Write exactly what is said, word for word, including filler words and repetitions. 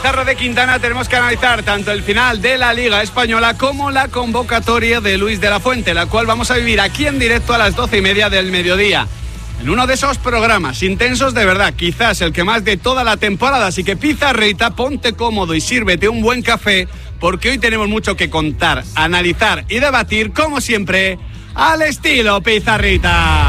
pizarra de Quintana tenemos que analizar tanto el final de la Liga Española como la convocatoria de Luis de la Fuente, la cual vamos a vivir aquí en directo a las doce y media del mediodía. En uno de esos programas intensos de verdad, quizás el que más de toda la temporada. Así que pizarrita, ponte cómodo y sírvete un buen café, porque hoy tenemos mucho que contar, analizar y debatir, como siempre, al estilo pizarrita.